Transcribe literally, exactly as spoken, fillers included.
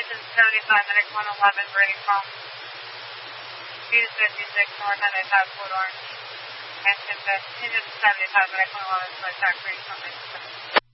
engine seventy-five at one eleven, ready from Hughes fifty-six, north on eighty-five, Fort Orange. Engine, engine seventy-five at one eleven, so attack ready from engine.